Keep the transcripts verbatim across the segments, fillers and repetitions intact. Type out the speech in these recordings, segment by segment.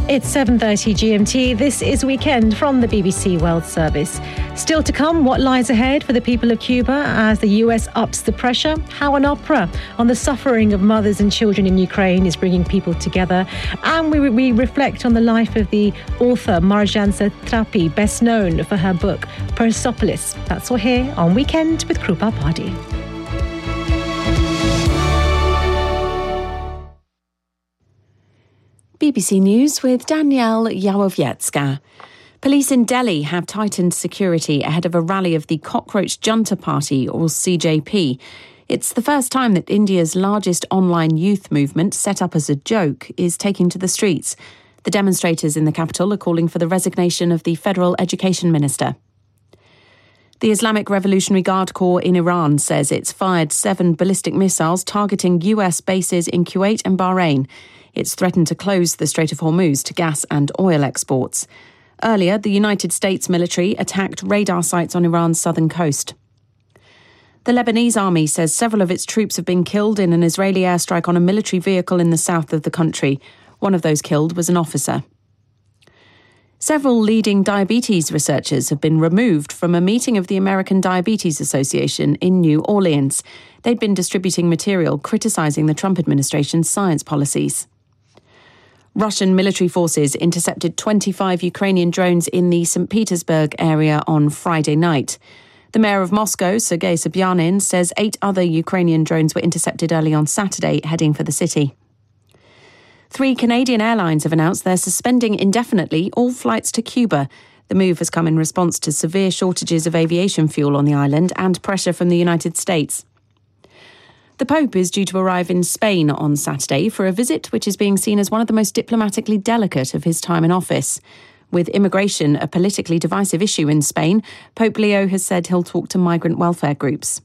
It's seven thirty G M T. This is Weekend from the B B C World Service. Still to come, what lies ahead for the people of Cuba as the U S ups the pressure, how an opera on the suffering of mothers and children in Ukraine is bringing people together, and we, we reflect on the life of the author Marjan Satrapi, best known for her book Persepolis. That's all here on Weekend with Krupa Party. B B C News with Danielle Yawowiecka. Police in Delhi have tightened security ahead of a rally of the Cockroach Junta Party, or C J P. It's the first time that India's largest online youth movement, set up as a joke, is taking to the streets. The demonstrators in the capital are calling for the resignation of the Federal Education Minister. The Islamic Revolutionary Guard Corps in Iran says it's fired seven ballistic missiles targeting U S bases in Kuwait and Bahrain. It's threatened to close the Strait of Hormuz to gas and oil exports. Earlier, the United States military attacked radar sites on Iran's southern coast. The Lebanese army says several of its troops have been killed in an Israeli airstrike on a military vehicle in the south of the country. One of those killed was an officer. Several leading diabetes researchers have been removed from a meeting of the American Diabetes Association in New Orleans. They'd been distributing material criticising the Trump administration's science policies. Russian military forces intercepted twenty-five Ukrainian drones in the Saint Petersburg area on Friday night. The mayor of Moscow, Sergei Sobyanin, says eight other Ukrainian drones were intercepted early on Saturday, heading for the city. Three Canadian airlines have announced they're suspending indefinitely all flights to Cuba. The move has come in response to severe shortages of aviation fuel on the island and pressure from the United States. The Pope is due to arrive in Spain on Saturday for a visit which is being seen as one of the most diplomatically delicate of his time in office. With immigration a politically divisive issue in Spain, Pope Leo has said he'll talk to migrant welfare groups.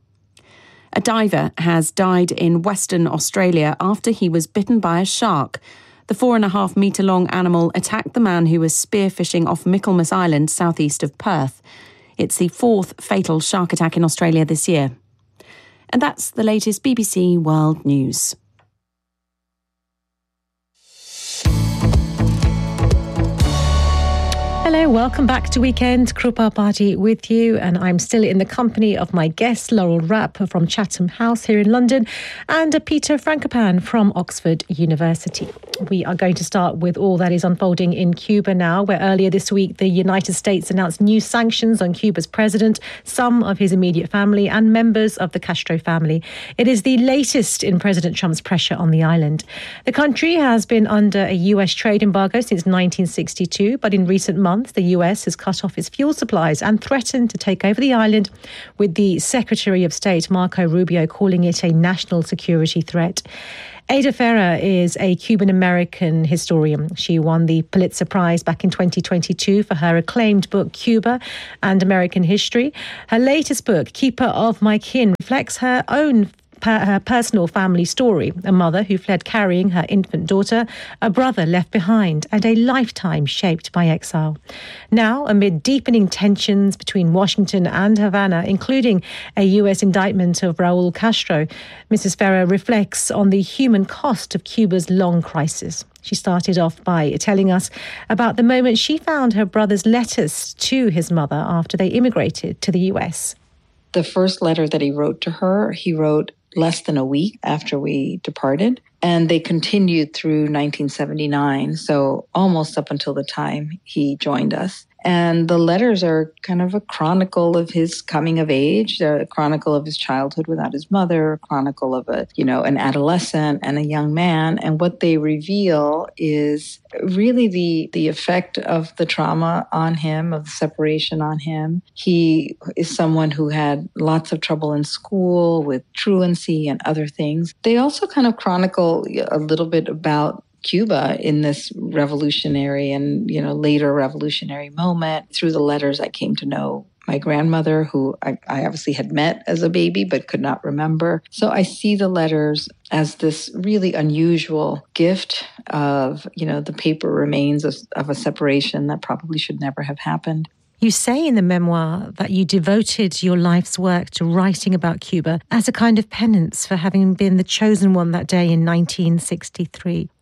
A diver has died in Western Australia after he was bitten by a shark. The four and a half metre long animal attacked the man who was spearfishing off Michaelmas Island, southeast of Perth. It's the fourth fatal shark attack in Australia this year. And that's the latest B B C World News. Hello, welcome back to Weekend. Krupa Party with you, and I'm still in the company of my guest, Laurel Rapp from Chatham House here in London, and Peter Frankopan from Oxford University. We are going to start with all that is unfolding in Cuba now, where earlier this week the United States announced new sanctions on Cuba's president, some of his immediate family, and members of the Castro family. It is the latest in President Trump's pressure on the island. The country has been under a U S trade embargo since nineteen sixty-two, but in recent months, the U S has cut off its fuel supplies and threatened to take over the island, with the Secretary of State, Marco Rubio, calling it a national security threat. Ada Ferrer is a Cuban-American historian. She won the Pulitzer Prize back in twenty twenty-two for her acclaimed book, Cuba and American History. Her latest book, Keeper of My Kin, reflects her own her personal family story, a mother who fled carrying her infant daughter, a brother left behind, and a lifetime shaped by exile. Now, amid deepening tensions between Washington and Havana, including a U S indictment of Raul Castro, Missus Ferrer reflects on the human cost of Cuba's long crisis. She started off by telling us about the moment she found her brother's letters to his mother after they immigrated to the U S. The first letter that he wrote to her, he wrote less than a week after we departed. And they continued through nineteen seventy-nine, so almost up until the time he joined us. And the letters are kind of a chronicle of his coming of age, a chronicle of his childhood without his mother, a chronicle of a, you know, an adolescent and a young man. And what they reveal is really the the effect of the trauma on him, of the separation on him. He is someone who had lots of trouble in school with truancy and other things. They also kind of chronicle a little bit about Cuba in this revolutionary and, you know, later revolutionary moment. Through the letters, I came to know my grandmother, who I, I obviously had met as a baby but could not remember. So I see the letters as this really unusual gift of, you know, the paper remains of, of a separation that probably should never have happened. You say in the memoir that you devoted your life's work to writing about Cuba as a kind of penance for having been the chosen one that day in nineteen sixty-three.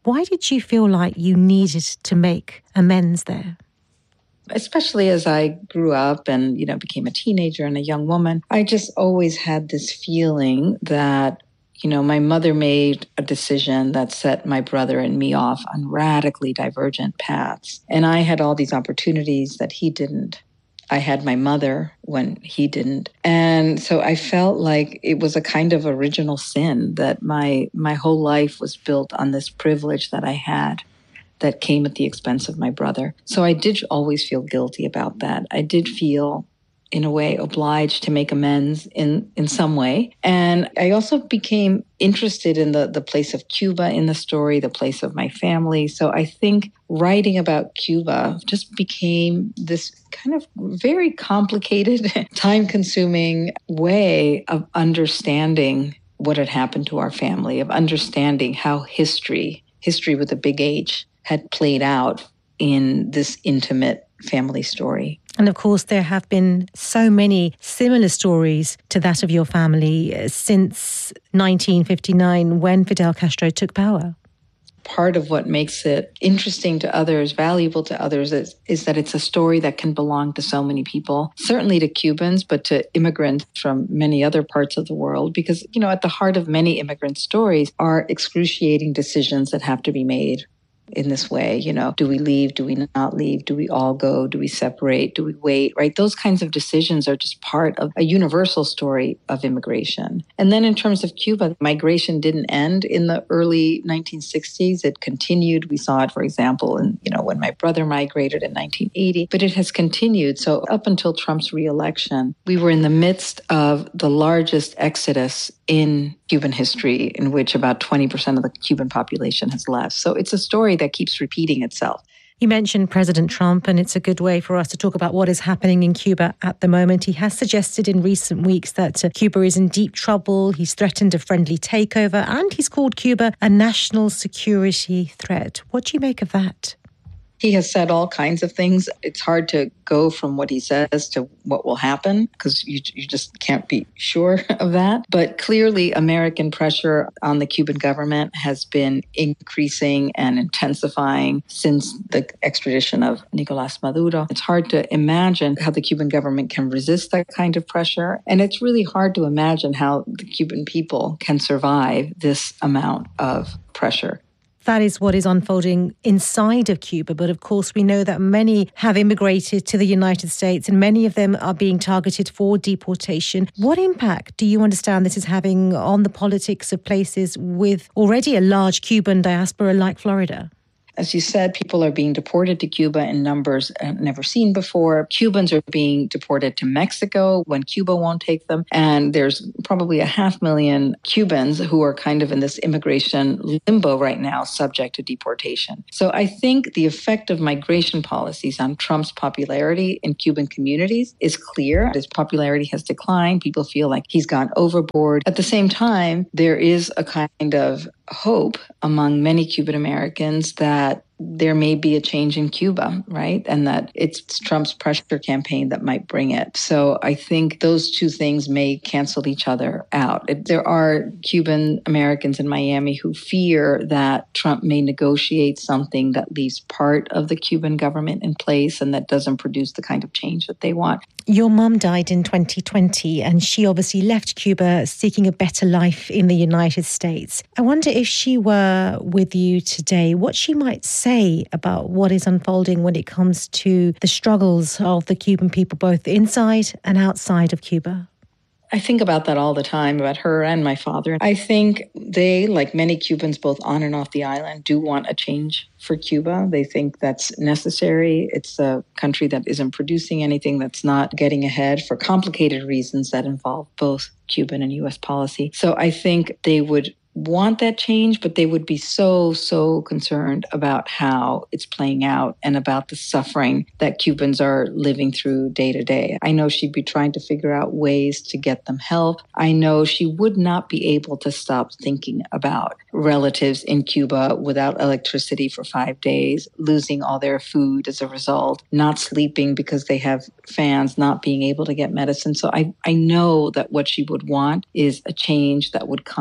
Why did you feel like you needed to make amends there? Especially as I grew up and, you know, became a teenager and a young woman, I just always had this feeling that, you know, my mother made a decision that set my brother and me off on radically divergent paths. And I had all these opportunities that he didn't. I had my mother when he didn't. And so I felt like it was a kind of original sin that my my whole life was built on this privilege that I had that came at the expense of my brother. So I did always feel guilty about that. I did feel, in a way, obliged to make amends in, in some way. And I also became interested in the, the place of Cuba in the story, the place of my family. So I think writing about Cuba just became this kind of very complicated, time-consuming way of understanding what had happened to our family, of understanding how history, history with a big H, had played out in this intimate family story. And of course, there have been so many similar stories to that of your family since nineteen fifty-nine, when Fidel Castro took power. Part of what makes it interesting to others, valuable to others, is, is that it's a story that can belong to so many people, certainly to Cubans, but to immigrants from many other parts of the world. Because, you know, at the heart of many immigrant stories are excruciating decisions that have to be made in this way. You know, do we leave? Do we not leave? Do we all go? Do we separate? Do we wait? Right? Those kinds of decisions are just part of a universal story of immigration. And then in terms of Cuba, migration didn't end in the early nineteen sixties. It continued. We saw it, for example, in, you know, when my brother migrated in nineteen eighty, but it has continued. So up until Trump's reelection, we were in the midst of the largest exodus in Cuban history, in which about twenty percent of the Cuban population has left. So it's a story that keeps repeating itself. You mentioned President Trump, and it's a good way for us to talk about what is happening in Cuba at the moment. He has suggested in recent weeks that uh, Cuba is in deep trouble. He's threatened a friendly takeover, and he's called Cuba a national security threat. What do you make of that? He has said all kinds of things. It's hard to go from what he says to what will happen because you, you just can't be sure of that. But clearly, American pressure on the Cuban government has been increasing and intensifying since the extradition of Nicolás Maduro. It's hard to imagine how the Cuban government can resist that kind of pressure. And it's really hard to imagine how the Cuban people can survive this amount of pressure. That is what is unfolding inside of Cuba. But of course, we know that many have immigrated to the United States and many of them are being targeted for deportation. What impact do you understand this is having on the politics of places with already a large Cuban diaspora like Florida? As you said, people are being deported to Cuba in numbers never seen before. Cubans are being deported to Mexico when Cuba won't take them. And there's probably a half million Cubans who are kind of in this immigration limbo right now, subject to deportation. So I think the effect of migration policies on Trump's popularity in Cuban communities is clear. His popularity has declined. People feel like he's gone overboard. At the same time, there is a kind of hope among many Cuban Americans that there may be a change in Cuba, right? And that it's Trump's pressure campaign that might bring it. So I think those two things may cancel each other out. There are Cuban Americans in Miami who fear that Trump may negotiate something that leaves part of the Cuban government in place and that doesn't produce the kind of change that they want. Your mum died in twenty twenty and she obviously left Cuba seeking a better life in the United States. I wonder if she were with you today, what she might say about what is unfolding when it comes to the struggles of the Cuban people, both inside and outside of Cuba. I think about that all the time, about her and my father. I think they, like many Cubans, both on and off the island, do want a change for Cuba. They think that's necessary. It's a country that isn't producing anything, that's not getting ahead for complicated reasons that involve both Cuban and U S policy. So I think they would want that change, but they would be so, so concerned about how it's playing out and about the suffering that Cubans are living through day to day. I know she'd be trying to figure out ways to get them help. I know she would not be able to stop thinking about relatives in Cuba without electricity for five days, losing all their food as a result, not sleeping because they have fans, not being able to get medicine. So I, I know that what she would want is a change that would come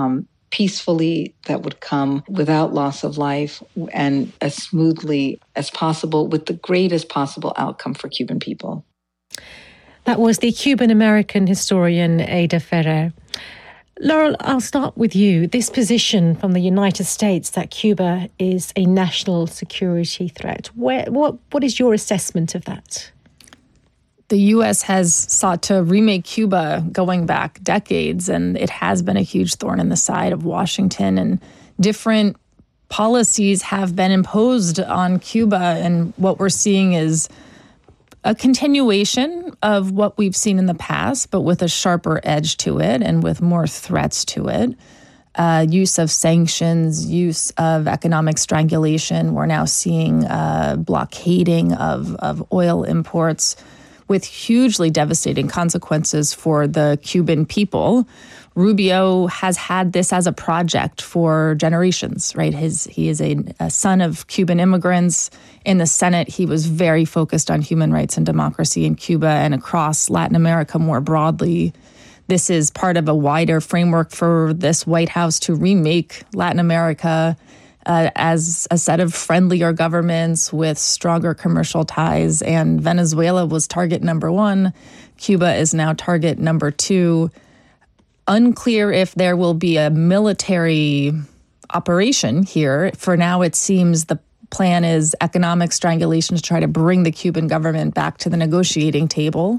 peacefully, that would come without loss of life and as smoothly as possible with the greatest possible outcome for Cuban people. That was the Cuban-American historian Ada Ferrer. Laurel, I'll start with you. This position from the United States that Cuba is a national security threat, where, what, what is your assessment of that? The U S has sought to remake Cuba going back decades, and it has been a huge thorn in the side of Washington. And different policies have been imposed on Cuba, and what we're seeing is a continuation of what we've seen in the past, but with a sharper edge to it and with more threats to it. Uh, use of sanctions, use of economic strangulation. We're now seeing uh, blockading of, of oil imports, with hugely devastating consequences for the Cuban people. Rubio has had this as a project for generations, right? His he is a, a son of Cuban immigrants. In the Senate, he was very focused on human rights and democracy in Cuba and across Latin America more broadly. This is part of a wider framework for this White House to remake Latin America Uh, as a set of friendlier governments with stronger commercial ties. And Venezuela was target number one. Cuba is now target number two. Unclear if there will be a military operation here. For now, it seems the plan is economic strangulation to try to bring the Cuban government back to the negotiating table.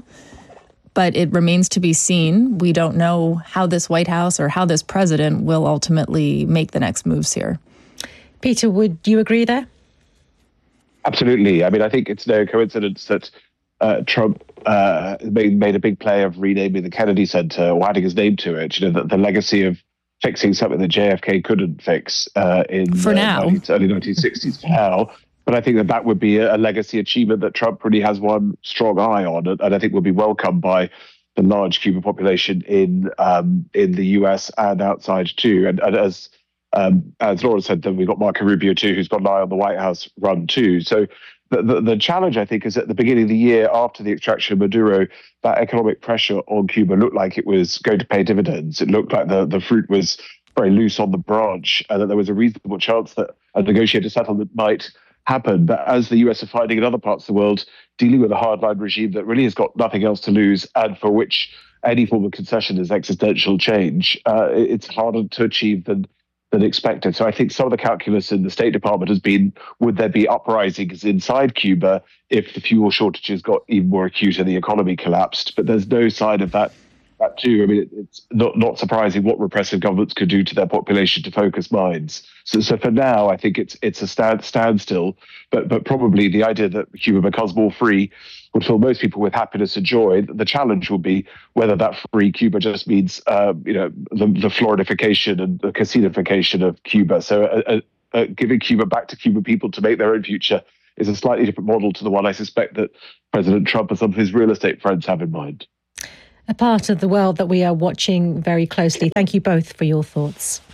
But it remains to be seen. We don't know how this White House or how this president will ultimately make the next moves here. Peter, would you agree there? Absolutely. I mean, I think it's no coincidence that uh, Trump uh, made, made a big play of renaming the Kennedy Center or adding his name to it. You know, the, the legacy of fixing something that J F K couldn't fix uh, in for now. the early nineteen sixties for now. But I think that that would be a, a legacy achievement that Trump really has one strong eye on, and, and I think will be welcomed by the large Cuban population in um, in the U S and outside too. And, and as Um, as Laura said, then we've got Marco Rubio too, who's got an eye on the White House run too. So the, the, the challenge, I think, is at the beginning of the year after the extraction of Maduro, that economic pressure on Cuba looked like it was going to pay dividends. It looked like the, the fruit was very loose on the branch and that there was a reasonable chance that a negotiated settlement might happen. But as the U S are finding in other parts of the world, dealing with a hardline regime that really has got nothing else to lose and for which any form of concession is existential change, uh, it's harder to achieve than than expected. So I think some of the calculus in the State Department has been, would there be uprisings inside Cuba if the fuel shortages got even more acute and the economy collapsed? But there's no sign of that, that too. I mean, it, it's not, not surprising what repressive governments could do to their population to focus minds. So, so for now, I think it's it's a stand, standstill, but but probably the idea that Cuba becomes more free would fill most people with happiness and joy. The challenge will be whether that free Cuba just means, uh, you know, the, the Floridification and the casinofication of Cuba. So uh, uh, giving Cuba back to Cuban people to make their own future is a slightly different model to the one I suspect that President Trump and some of his real estate friends have in mind. A part of the world that we are watching very closely. Thank you both for your thoughts.